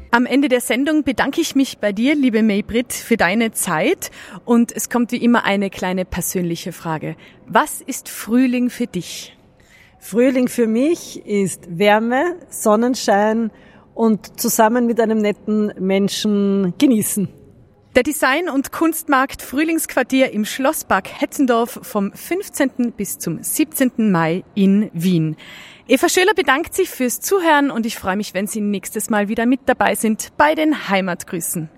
Am Ende der Sendung bedanke ich mich bei dir, liebe May-Britt, für deine Zeit. Und es kommt wie immer eine kleine persönliche Frage. Was ist Frühling für dich? Frühling für mich ist Wärme, Sonnenschein und zusammen mit einem netten Menschen genießen. Der Design- und Kunstmarkt Frühlingsquartier im Schlosspark Hetzendorf vom 15. bis zum 17. Mai in Wien. Eva Schöler bedankt sich fürs Zuhören und ich freue mich, wenn Sie nächstes Mal wieder mit dabei sind bei den Heimatgrüßen.